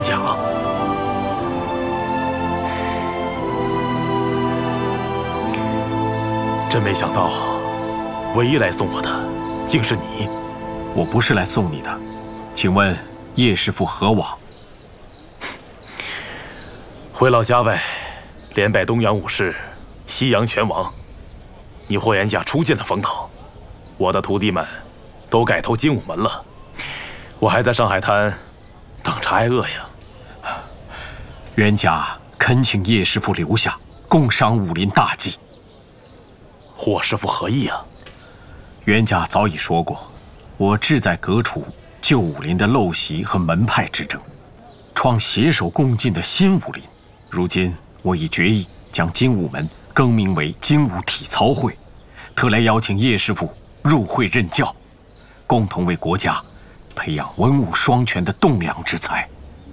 甲。真没想到，唯一来送我的竟是你。 我不是来送你的，请问叶师傅何往？ 回老家呗，连拜东阳武士，西阳拳王。你霍元甲出尽了风头，我的徒弟们都改投精武门了，我还在上海滩等着挨饿呀。 元甲恳请叶师傅留下，共赏武林大计。 霍师傅何意啊？ 元甲早已说过，我志在革除旧武林的陋习和门派之争，创携手共进的新武林。如今我已决意将精武门更名为精武体操会，特来邀请叶师傅入会任教，共同为国家培养文武双全的栋梁之才。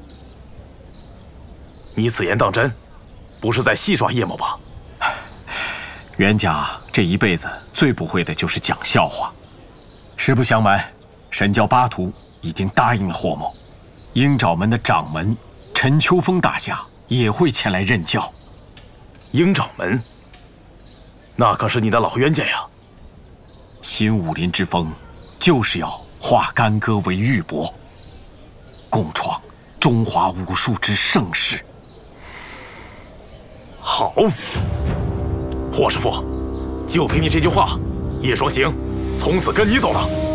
你此言当真？不是在戏耍叶某吧？ 元甲这一辈子最不会的就是讲笑话。实不相瞒，神教八徒已经答应了霍某，鹰爪门的掌门陈秋风大侠也会前来任教。 鹰爪门，那可是你的老冤家呀！ 新武林之风，就是要化干戈为玉帛，共创中华武术之盛世。 好，霍师傅，就凭你这句话，叶双行从此跟你走了。